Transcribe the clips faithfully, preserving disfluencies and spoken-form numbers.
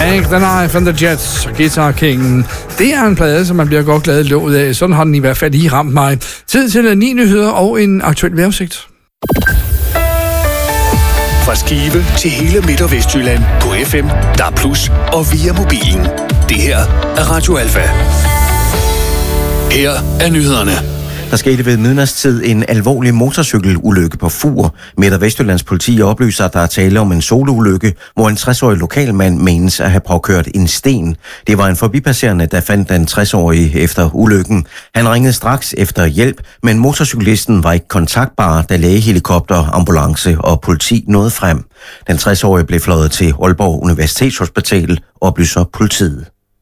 Hank the Knife and the Jets, Guitar King. Det er en plade, som man bliver godt glad låget af. Sådan har den i hvert fald lige ramt mig. Tid til ni nyheder og en aktuel vejrudsigt. Fra Skive til hele Midt- og Vestjylland på F M, D A B plus, og via mobilen. Det her er Radio Alfa. Her er nyhederne. Der skete ved midnatstid en alvorlig motorcykelulykke på Fur. Midt- og Vestjyllands politi oplyser, at der er tale om en soloulykke, hvor en tres-årig lokalmand menes at have påkørt en sten. Det var en forbipasserende, der fandt den tres-årige efter ulykken. Han ringede straks efter hjælp, men motorcyklisten var ikke kontaktbar, da lægehelikopter, ambulance og politi nåede frem. Den tres-årige blev fløjet til Aalborg Universitetshospital, oplyser politiet.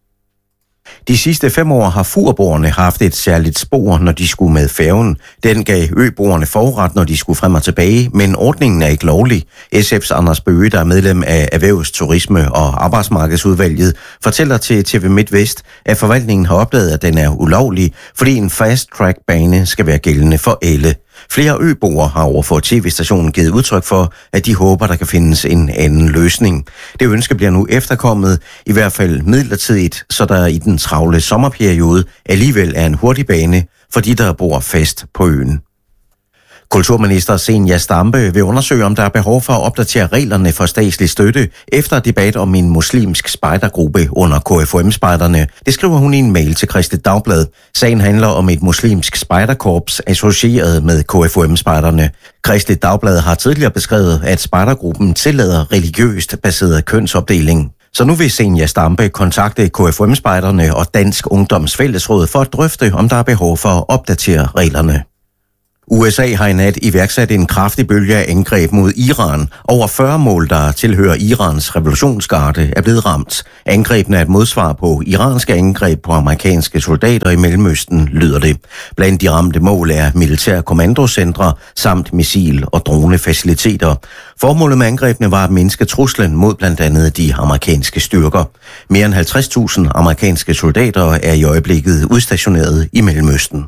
De sidste fem år har furboerne haft et særligt spor, når de skulle med færgen. Den gav øboerne forret, når de skulle frem og tilbage, men ordningen er ikke lovlig. S F's Anders Bøge, der er medlem af Erhvervs-, Turisme- og Arbejdsmarkedsudvalget, fortæller til T V MidtVest, at forvaltningen har opdaget, at den er ulovlig, fordi en fast-track-bane skal være gældende for alle. Flere øboere har overfor T V-stationen givet udtryk for, at de håber, der kan findes en anden løsning. Det ønske bliver nu efterkommet, i hvert fald midlertidigt, så der i den travle sommerperiode alligevel er en hurtig bane for de, der bor fast på øen. Kulturminister Zenia Stampe vil undersøge, om der er behov for at opdatere reglerne for statslig støtte efter debat om en muslimsk spejdergruppe under K F U M-spejderne. Det skriver hun i en mail til Kristeligt Dagblad. Sagen handler om et muslimsk spejderkorps associeret med K F U M-spejderne. Kristeligt Dagblad har tidligere beskrevet, at spejdergruppen tillader religiøst baseret kønsopdeling. Så nu vil Zenia Stampe kontakte K F U M-spejderne og Dansk Ungdoms Fællesråd for at drøfte, om der er behov for at opdatere reglerne. U S A har i nat iværksat en kraftig bølge af angreb mod Iran. Over fyrre mål, der tilhører Irans revolutionsgarde, er blevet ramt. Angrebene er et modsvar på iranske angreb på amerikanske soldater i Mellemøsten, lyder det. Blandt de ramte mål er militære kommandocentre samt missil- og dronefaciliteter. Formålet med angrebene var at mindske truslen mod blandt andet de amerikanske styrker. Mere end halvtreds tusind amerikanske soldater er i øjeblikket udstationeret i Mellemøsten.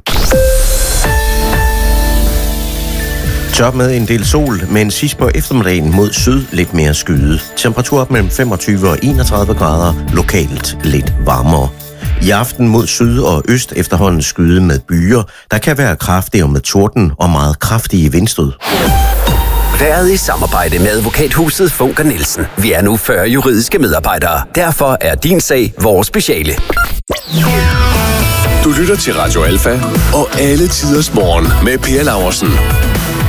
Tørt med en del sol, men sidst på eftermiddagen mod syd lidt mere skyde. Temperatur op mellem femogtyve og enogtredive grader, lokalt lidt varmere. I aften mod syd og øst efterhånden skyde med byer, der kan være kraftige med torden og meget kraftige vindstød. Været i samarbejde med advokathuset Funker Nielsen. Vi er nu fyrre juridiske medarbejdere. Derfor er din sag vores speciale. Du lytter til Radio Alfa og alle tiders morgen med Per Laursen.